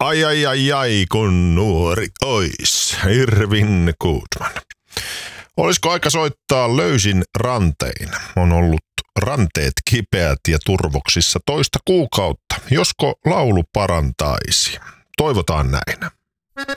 Ai, kun nuori ois. Irvin Goodman. Olisiko aika soittaa löysin rantein? On ollut ranteet kipeät ja turvoksissa toista kuukautta. Josko laulu parantaisi? Toivotaan näin.